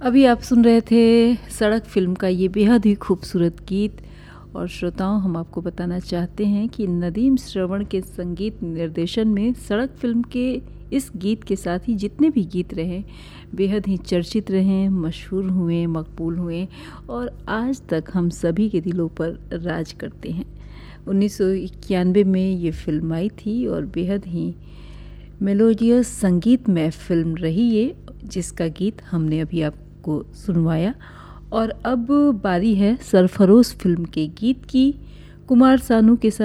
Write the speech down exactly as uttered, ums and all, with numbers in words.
अभी आप सुन रहे थे सड़क फ़िल्म का ये बेहद ही खूबसूरत गीत। और श्रोताओं, हम आपको बताना चाहते हैं कि नदीम श्रवण के संगीत निर्देशन में सड़क फ़िल्म के इस गीत के साथ ही जितने भी गीत रहे बेहद ही चर्चित रहे, मशहूर हुए, मकबूल हुए और आज तक हम सभी के दिलों पर राज करते हैं। उन्नीस सौ इक्यानवे में ये फ़िल्म आई थी और बेहद ही मेलोडियस संगीतमय फ़िल्म रही ये, जिसका गीत हमने अभी आपको सुनवाया। और अब बारी है सरफरोश फ़िल्म के गीत की, कुमार सानू के साथ